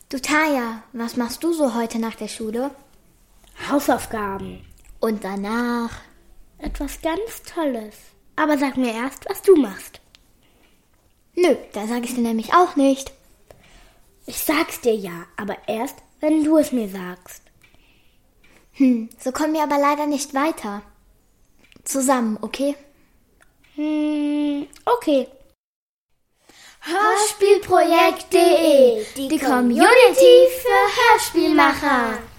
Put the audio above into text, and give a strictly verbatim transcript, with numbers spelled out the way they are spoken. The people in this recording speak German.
Du Taya, was machst du so heute nach der Schule? Hausaufgaben. Und danach? Etwas ganz Tolles. Aber sag mir erst, was du machst. Nö, da sag ich dir nämlich auch nicht. Ich sag's dir ja, aber erst, wenn du es mir sagst. Hm, so kommen wir aber leider nicht weiter. Zusammen, okay? Hm, okay. Hörspielprojekt punkt de, die Community für Hörspielmacher.